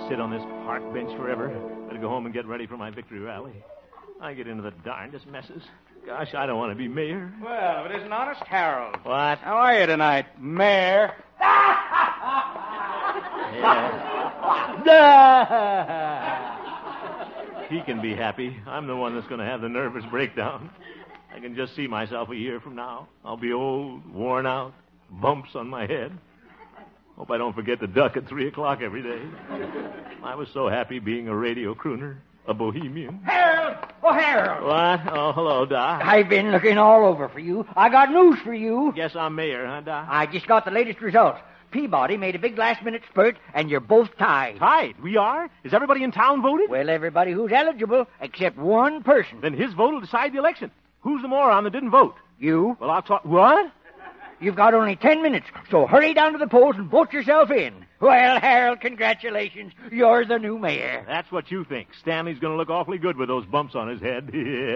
sit on this park bench forever. Better go home and get ready for my victory rally. I get into the darndest messes. Gosh, I don't want to be mayor. Well, if it isn't honest Harold. What? How are you tonight, Mayor? He can be happy. I'm the one that's going to have the nervous breakdown. I can just see myself a year from now. I'll be old, worn out, bumps on my head. Hope I don't forget to duck at 3 o'clock every day. I was so happy being a radio crooner, a bohemian. Harold! Oh, Harold! What? Oh, hello, Doc. I've been looking all over for you. I got news for you. Guess I'm mayor, huh, Doc? I just got the latest results. Peabody made a big last-minute spurt, and you're both tied. Tied? We are? Is everybody in town voted? Well, everybody who's eligible, except one person. Then his vote will decide the election. Who's the moron that didn't vote? You. Well, I'll talk... What? You've got only 10 minutes, so hurry down to the polls and vote yourself in. Well, Harold, congratulations. You're the new mayor. That's what you think. Stanley's going to look awfully good with those bumps on his head.